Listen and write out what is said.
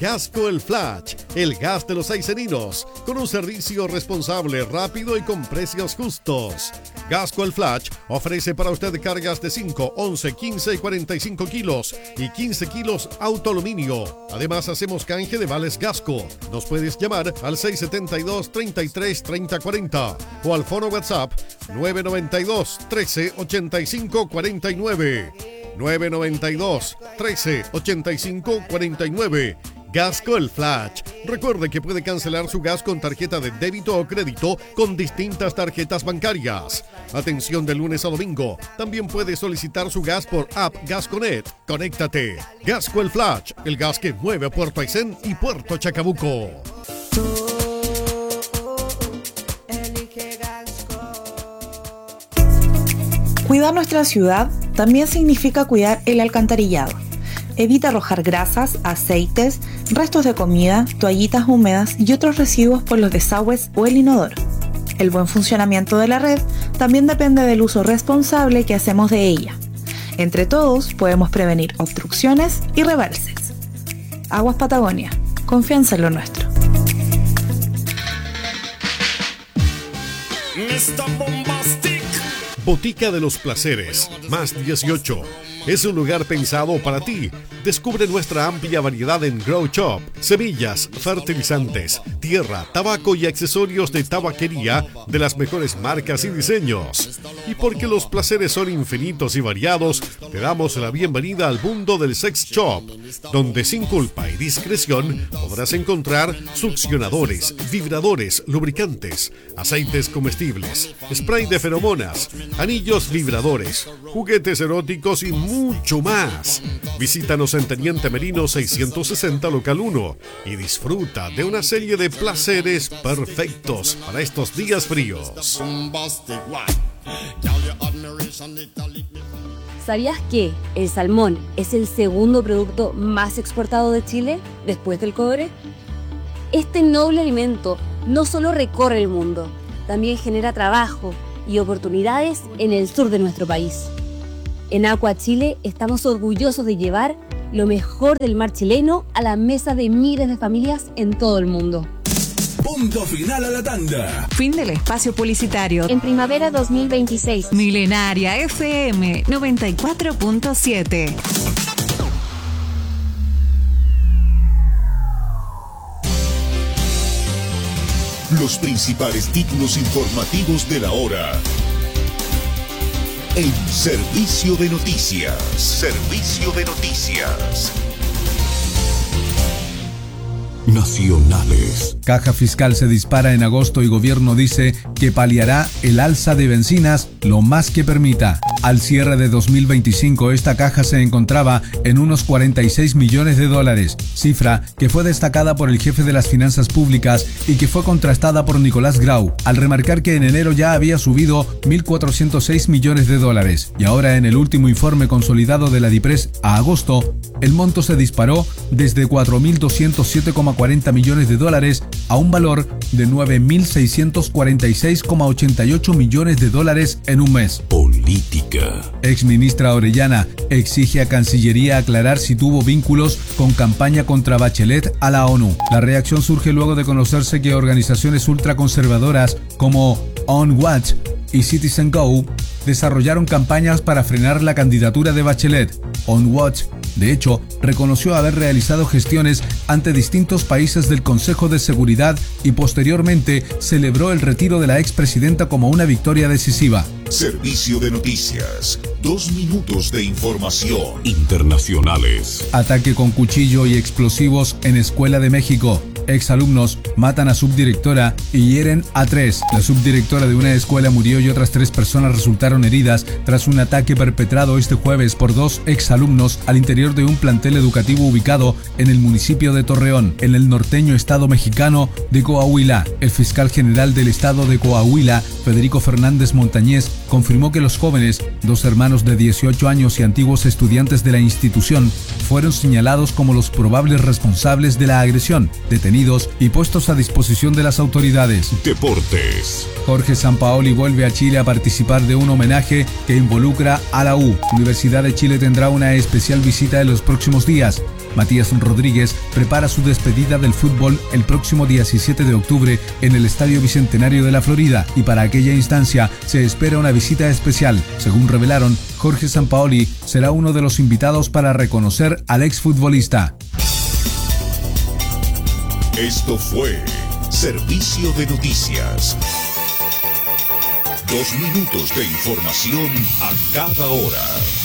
Gasco El Flash, el gas de los aiceninos, con un servicio responsable, rápido y con precios justos. Gasco El Flash ofrece para usted cargas de 5, 11, 15 y 45 kilos y 15 kilos autoaluminio. Además, hacemos canje de vales Gasco. Nos puedes llamar al 672-33-3040 o al fono WhatsApp 992-13-85-49. 992-13-85-49. Gasco El Flash. Recuerde que puede cancelar su gas con tarjeta de débito o crédito con distintas tarjetas bancarias. Atención de lunes a domingo. También puede solicitar su gas por app Gasconet. Conéctate. Gasco El Flash, el gas que mueve a Puerto Aysén y Puerto Chacabuco. Cuidar nuestra ciudad también significa cuidar el alcantarillado. Evita arrojar grasas, aceites, restos de comida, toallitas húmedas y otros residuos por los desagües o el inodoro. El buen funcionamiento de la red también depende del uso responsable que hacemos de ella. Entre todos podemos prevenir obstrucciones y rebalses. Aguas Patagonia, confianza en lo nuestro. Botica de los Placeres, más 18. Es un lugar pensado para ti. Descubre nuestra amplia variedad en Grow Shop, semillas, fertilizantes, tierra, tabaco y accesorios de tabaquería de las mejores marcas y diseños. Y porque los placeres son infinitos y variados, te damos la bienvenida al mundo del sex shop, donde sin culpa y discreción podrás encontrar succionadores, vibradores, lubricantes, aceites comestibles, spray de feromonas, anillos vibradores, juguetes eróticos y mucho más. Visítanos en Teniente Merino 660 local 1 y disfruta de una serie de placeres perfectos para estos días fríos. ¿Sabías que el salmón es el segundo producto más exportado de Chile después del cobre? Este noble alimento no solo recorre el mundo, también genera trabajo y oportunidades en el sur de nuestro país. En Aqua Chile estamos orgullosos de llevar lo mejor del mar chileno a la mesa de miles de familias en todo el mundo. Punto final a la tanda. Fin del espacio publicitario. En primavera 2026. Milenaria FM 94.7. Los principales títulos informativos de la hora. En Servicio de Noticias. Servicio de Noticias. Nacionales. Caja Fiscal se dispara en agosto y gobierno dice que paliará el alza de bencinas lo más que permita. Al cierre de 2025, esta caja se encontraba en unos 46 millones de dólares, cifra que fue destacada por el jefe de las finanzas públicas y que fue contrastada por Nicolás Grau, al remarcar que en enero ya había subido 1.406 millones de dólares y ahora en el último informe consolidado de la DIPRES a agosto, el monto se disparó desde 4.207,40 millones de dólares a un valor de 9.646,88 millones de dólares en un mes. Política. Exministra Orellana exige a Cancillería aclarar si tuvo vínculos con campaña contra Bachelet a la ONU. La reacción surge luego de conocerse que organizaciones ultraconservadoras como On Watch y Citizen Go desarrollaron campañas para frenar la candidatura de Bachelet. On Watch, de hecho, reconoció haber realizado gestiones ante distintos países del Consejo de Seguridad y posteriormente celebró el retiro de la expresidenta como una victoria decisiva. Servicio de Noticias. 2 minutos de información. Internacionales. Ataque con cuchillo y explosivos en Escuela de México. Exalumnos matan a subdirectora y hieren a 3. La subdirectora de una escuela murió y otras 3 personas resultaron heridas tras un ataque perpetrado este jueves por 2 exalumnos al interior de un plantel educativo ubicado en el municipio de Torreón, en el norteño estado mexicano de Coahuila. El fiscal general del estado de Coahuila, Federico Fernández Montañez, confirmó que los jóvenes, 2 hermanos de 18 años y antiguos estudiantes de la institución, fueron señalados como los probables responsables de la agresión, detenidos y puestos a disposición de las autoridades. Deportes. Jorge Sampaoli vuelve a Chile a participar de un homenaje que involucra a la U. Universidad de Chile tendrá una especial visita en los próximos días. Matías Rodríguez prepara su despedida del fútbol el próximo 17 de octubre en el Estadio Bicentenario de la Florida, y para aquella instancia se espera una visita especial. Según revelaron, Jorge Sampaoli será uno de los invitados para reconocer al exfutbolista. Esto fue Servicio de Noticias. 2 minutos de información a cada hora.